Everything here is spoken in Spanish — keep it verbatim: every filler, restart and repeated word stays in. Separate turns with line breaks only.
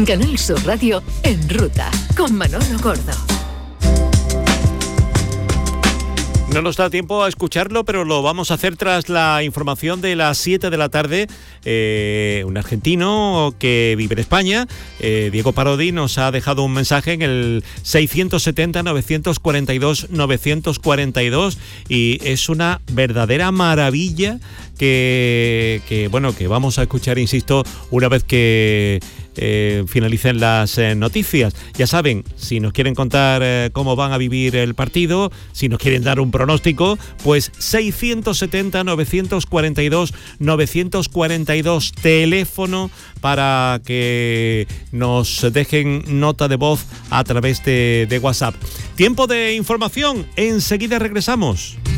En Canal Sur Radio, En Ruta, con Manolo Gordo.
No nos da tiempo a escucharlo, pero lo vamos a hacer tras la información de las siete de la tarde. Eh, un argentino que vive en España, eh, Diego Parodi, nos ha dejado un mensaje en el seiscientos setenta, novecientos cuarenta y dos, novecientos cuarenta y dos y es una verdadera maravilla que, que, bueno, que vamos a escuchar, insisto, una vez que Eh, finalicen las eh, noticias. Ya saben, si nos quieren contar eh, cómo van a vivir el partido, si nos quieren dar un pronóstico, pues seiscientos setenta, novecientos cuarenta y dos, novecientos cuarenta y dos, teléfono para que nos dejen nota de voz a través de, de WhatsApp. Tiempo de información, enseguida regresamos.